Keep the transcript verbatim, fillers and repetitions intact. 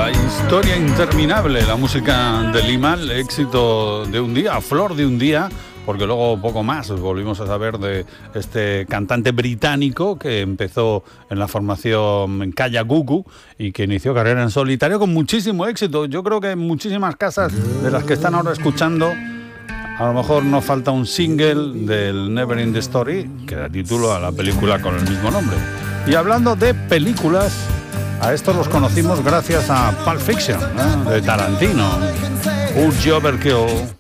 La historia interminable, la música de Limahl, éxito de un día, flor de un día, porque luego poco más volvimos a saber de este cantante británico que empezó en la formación Kaya Gugu y que inició carrera en solitario con muchísimo éxito. Yo creo que en muchísimas casas de las que están ahora escuchando, a lo mejor nos falta un single del Never Ending Story que da título a la película con el mismo nombre. Y hablando de películas, a estos los conocimos gracias a Pulp Fiction, ¿eh? De Tarantino, Urge Overkill.